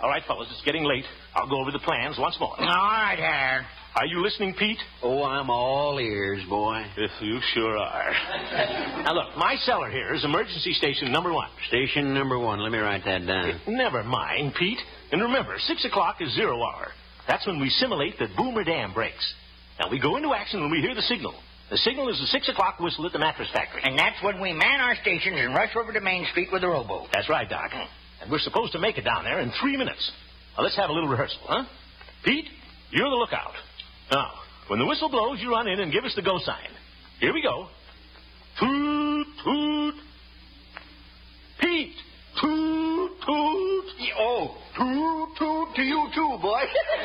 All right, fellas, it's getting late. I'll go over the plans once more. All right, Harold. Are you listening, Pete? Oh, I'm all ears, boy. If you sure are. Now, look, my cellar here is emergency station number 1. Station number 1. Let me write that down. Never mind, Pete. And remember, 6 o'clock is 0 hour. That's when we simulate that Boomer Dam breaks. Now, we go into action when we hear the signal. The signal is the 6 o'clock whistle at the mattress factory. And that's when we man our stations and rush over to Main Street with the rowboat. That's right, Doc. And we're supposed to make it down there in 3 minutes. Now, let's have a little rehearsal, huh? Pete, you're the lookout. Now, when the whistle blows, you run in and give us the go sign. Here we go. Toot, toot. Pete, toot, toot. Oh, toot, toot to you too, boy.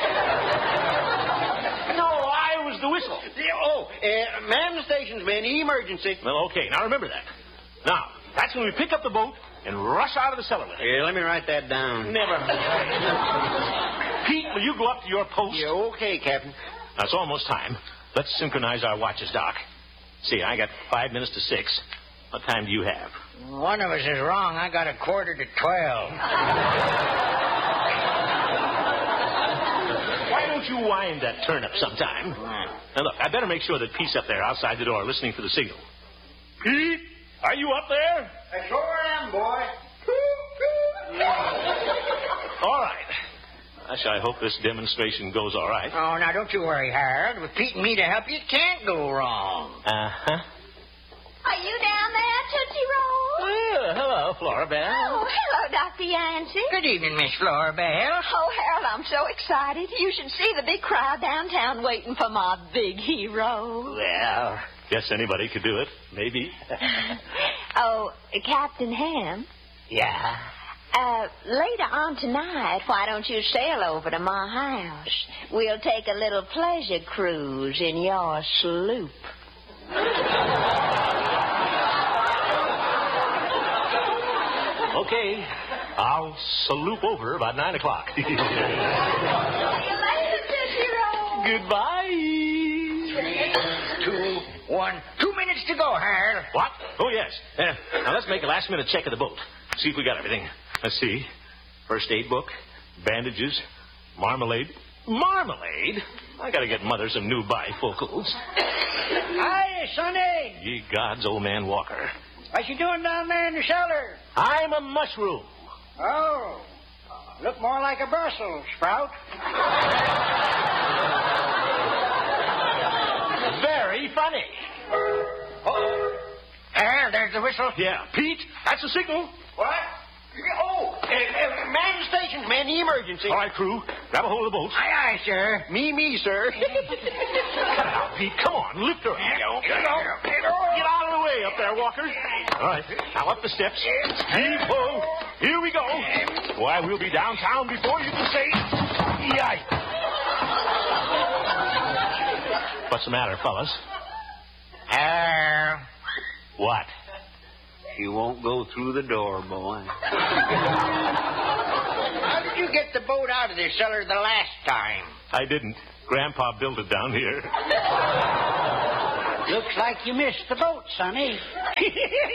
No, I was the whistle. Man the stations, man. Emergency. Well, okay. Now, remember that. Now, that's when we pick up the boat and rush out of the cellar with it. Yeah, let me write that down. Never mind. Pete, will you go up to your post? Yeah, okay, Captain. Now, it's almost time. Let's synchronize our watches, Doc. See, I got 5 minutes to 6. What time do you have? One of us is wrong. I got 11:45. Why don't you wind that turnip sometime? Now, look, I better make sure that Pete's up there outside the door listening for the signal. Pete, are you up there? I sure am, boy. All right. Gosh, I hope this demonstration goes all right. Oh, now, don't you worry, Harold. With Pete and me to help you, it can't go wrong. Uh-huh. Are you down there, Tootsie Roll? Well, hello, Flora Bell. Oh, hello, Dr. Yancey. Good evening, Miss Flora Bell. Oh, Harold, I'm so excited. You should see the big crowd downtown waiting for my big hero. Well, guess anybody could do it. Maybe. Oh, Captain Ham? Yeah? Later on tonight, why don't you sail over to my house? We'll take a little pleasure cruise in your sloop. Okay. I'll salute over about 9 o'clock. See you later, Tootsie Roll. Goodbye. 2, 1. 2 minutes to go, Harold. What? Oh, yes. Now, let's make a last-minute check of the boat. See if we got everything. Let's see. First aid book, bandages, marmalade. Marmalade? I gotta get Mother some new bifocals. Hi, Sonny. Ye gods, old man Walker. What you doing down there in the cellar? I'm a mushroom. Oh, look more like a Brussels sprout. Very funny. Oh, Harold, there's the whistle. Yeah, Pete, that's a signal. What? Oh, man the stations, man. The emergency. All right, crew, grab a hold of the boat. Aye, sir. Me, sir. Cut it out, Pete. Come on, lift her up. Get out of the way up there, Walker. All right, now up the steps. Heave-ho. Here we go. Why, we'll be downtown before you can say, yikes. What's the matter, fellas? What? She won't go through the door, boy. How did you get the boat out of the cellar the last time? I didn't. Grandpa built it down here. Looks like you missed the boat, Sonny.